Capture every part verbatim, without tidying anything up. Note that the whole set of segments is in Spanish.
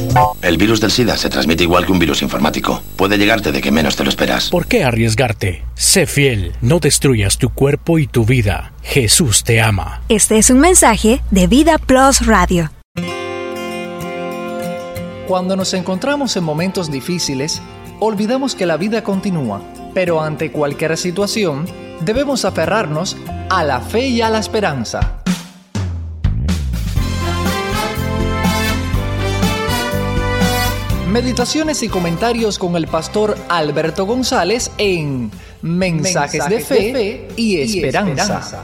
El virus del SIDA se transmite igual que un virus informático. Puede llegarte de que menos te lo esperas. ¿Por qué arriesgarte? Sé fiel, no destruyas tu cuerpo y tu vida. Jesús te ama. Este es un mensaje de Vida Plus Radio. Cuando nos encontramos en momentos difíciles, olvidamos que la vida continúa, pero ante cualquier situación, debemos aferrarnos a la fe y a la esperanza. Meditaciones y comentarios con el pastor Alberto González en Mensajes, Mensajes de, fe de Fe y Esperanza. Y esperanza.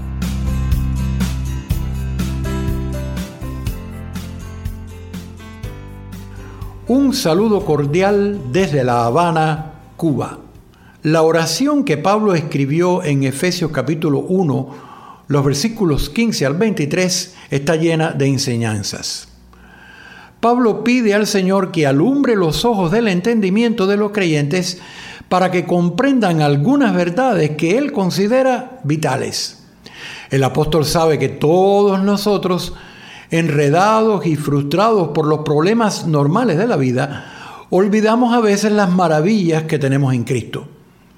Un saludo cordial desde La Habana, Cuba. La oración que Pablo escribió en Efesios capítulo uno, los versículos quince al veintitrés, está llena de enseñanzas. Pablo pide al Señor que alumbre los ojos del entendimiento de los creyentes para que comprendan algunas verdades que él considera vitales. El apóstol sabe que todos nosotros, enredados y frustrados por los problemas normales de la vida, olvidamos a veces las maravillas que tenemos en Cristo.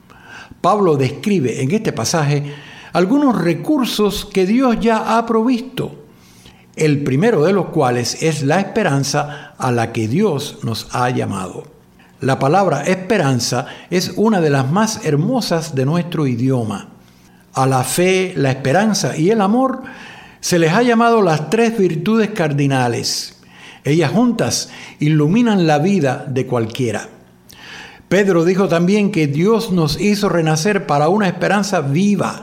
Pablo describe en este pasaje algunos recursos que Dios ya ha provisto, el primero de los cuales es la esperanza a la que Dios nos ha llamado. La palabra esperanza es una de las más hermosas de nuestro idioma. A la fe, la esperanza y el amor se les ha llamado las tres virtudes cardinales. Ellas juntas iluminan la vida de cualquiera. Pedro dijo también que Dios nos hizo renacer para una esperanza viva.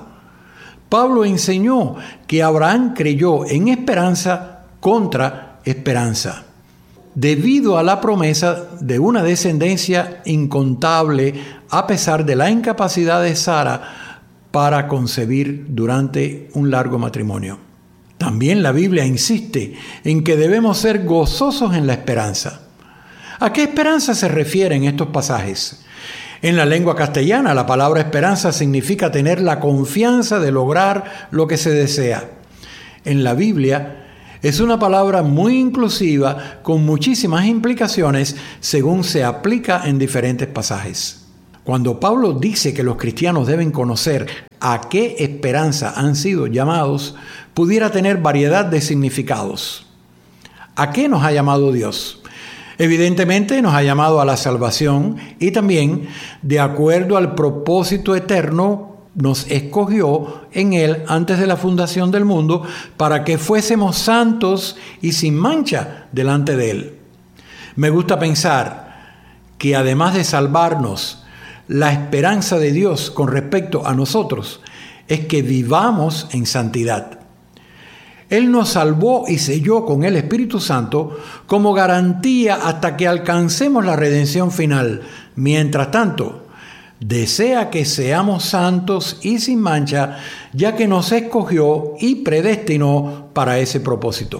Pablo enseñó que Abraham creyó en esperanza contra esperanza, debido a la promesa de una descendencia incontable a pesar de la incapacidad de Sara para concebir durante un largo matrimonio. También la Biblia insiste en que debemos ser gozosos en la esperanza. ¿A qué esperanza se refieren estos pasajes? En la lengua castellana, la palabra esperanza significa tener la confianza de lograr lo que se desea. En la Biblia, es una palabra muy inclusiva con muchísimas implicaciones según se aplica en diferentes pasajes. Cuando Pablo dice que los cristianos deben conocer a qué esperanza han sido llamados, pudiera tener variedad de significados. ¿A qué nos ha llamado Dios? Evidentemente nos ha llamado a la salvación y también, de acuerdo al propósito eterno, nos escogió en Él antes de la fundación del mundo para que fuésemos santos y sin mancha delante de Él. Me gusta pensar que además de salvarnos, la esperanza de Dios con respecto a nosotros es que vivamos en santidad. Él nos salvó y selló con el Espíritu Santo como garantía hasta que alcancemos la redención final. Mientras tanto, desea que seamos santos y sin mancha, ya que nos escogió y predestinó para ese propósito.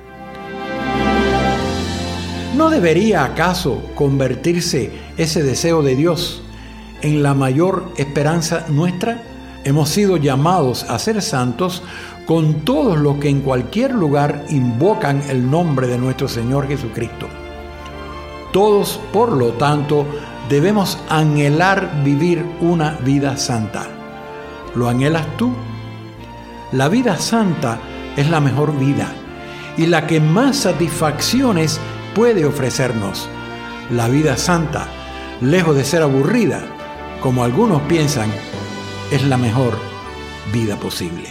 ¿No debería acaso convertirse ese deseo de Dios en la mayor esperanza nuestra? Hemos sido llamados a ser santos con todos los que en cualquier lugar invocan el nombre de nuestro Señor Jesucristo. Todos, por lo tanto, debemos anhelar vivir una vida santa. ¿Lo anhelas tú? La vida santa es la mejor vida y la que más satisfacciones puede ofrecernos. La vida santa, lejos de ser aburrida, como algunos piensan, es la mejor vida posible.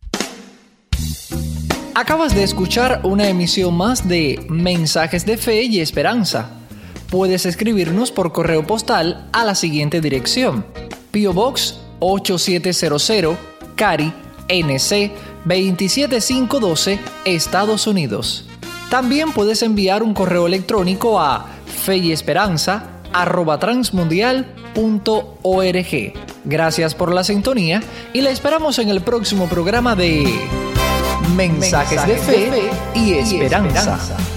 Acabas de escuchar una emisión más de Mensajes de Fe y Esperanza. Puedes escribirnos por correo postal a la siguiente dirección: P O Box ocho siete cero cero, Cary, N C veintisiete mil quinientos doce, Estados Unidos. También puedes enviar un correo electrónico a feyesperanza arroba transmundial punto org. Gracias por la sintonía y la esperamos en el próximo programa de Mensajes, Mensajes de, fe de Fe y Esperanza. Y esperanza.